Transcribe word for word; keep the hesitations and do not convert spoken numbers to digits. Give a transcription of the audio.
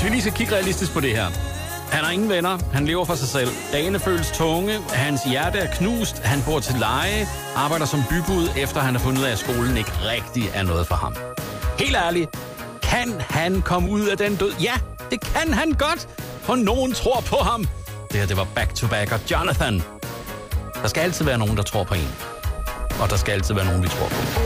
Hvis vi lige skal kigge realistisk på det her. Han har ingen venner, han lever for sig selv. Dagene føles tunge, hans hjerte er knust, han bor til leje, arbejder som bybud, efter han har fundet ud af, at skolen ikke rigtig er noget for ham. Helt ærligt, kan han komme ud af den død? Ja, det kan han godt, for nogen tror på ham. Det her, det var Back to Back og Jonathan. Der skal altid være nogen, der tror på en. Og der skal altid være nogen, vi tror på.